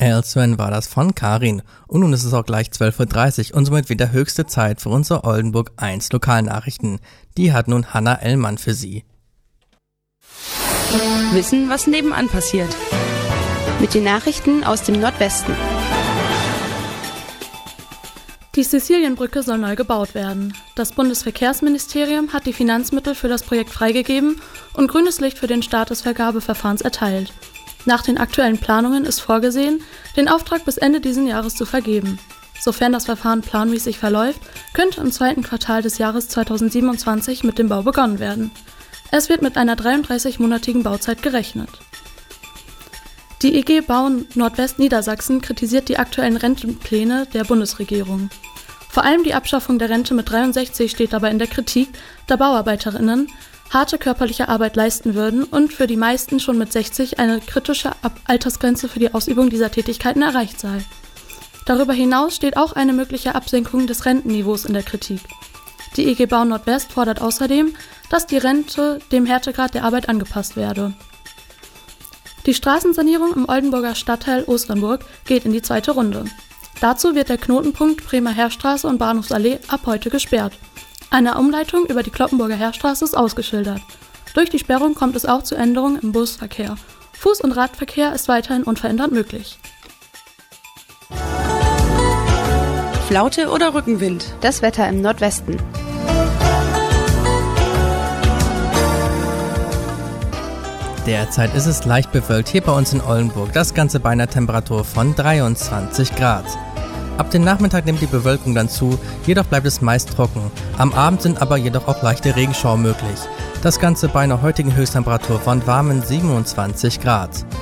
Elsewhere war das von Karin. Und nun ist es auch gleich 12.30 Uhr und somit wieder höchste Zeit für unsere Oldenburg 1 Lokalnachrichten. Die hat nun Hanna Ellmann für Sie. Wissen, was nebenan passiert. Mit den Nachrichten aus dem Nordwesten. Die Sizilienbrücke soll neu gebaut werden. Das Bundesverkehrsministerium hat die Finanzmittel für das Projekt freigegeben und grünes Licht für den Start des Vergabeverfahrens erteilt. Nach den aktuellen Planungen ist vorgesehen, den Auftrag bis Ende dieses Jahres zu vergeben. Sofern das Verfahren planmäßig verläuft, könnte im zweiten Quartal des Jahres 2027 mit dem Bau begonnen werden. Es wird mit einer 33-monatigen Bauzeit gerechnet. Die IG Bau Nordwest Niedersachsen kritisiert die aktuellen Rentenpläne der Bundesregierung. Vor allem die Abschaffung der Rente mit 63 steht dabei in der Kritik, da BauarbeiterInnen harte körperliche Arbeit leisten würden und für die meisten schon mit 60 eine kritische Altersgrenze für die Ausübung dieser Tätigkeiten erreicht sei. Darüber hinaus steht auch eine mögliche Absenkung des Rentenniveaus in der Kritik. Die IG Bau Nordwest fordert außerdem, dass die Rente dem Härtegrad der Arbeit angepasst werde. Die Straßensanierung im Oldenburger Stadtteil Osternburg geht in die zweite Runde. Dazu wird der Knotenpunkt Bremer Heerstraße und Bahnhofsallee ab heute gesperrt. Eine Umleitung über die Cloppenburger Heerstraße ist ausgeschildert. Durch die Sperrung kommt es auch zu Änderungen im Busverkehr. Fuß- und Radverkehr ist weiterhin unverändert möglich. Flaute oder Rückenwind? Das Wetter im Nordwesten. Derzeit ist es leicht bewölkt hier bei uns in Oldenburg, das Ganze bei einer Temperatur von 23 Grad. Ab dem Nachmittag nimmt die Bewölkung dann zu, jedoch bleibt es meist trocken. Am Abend sind aber jedoch auch leichte Regenschauer möglich. Das Ganze bei einer heutigen Höchsttemperatur von warmen 27 Grad.